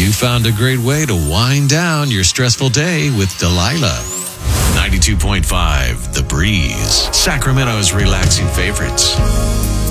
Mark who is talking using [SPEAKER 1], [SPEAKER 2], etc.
[SPEAKER 1] You found a great way to wind down your stressful day with Delilah. 92.5 The Breeze, Sacramento's relaxing favorites.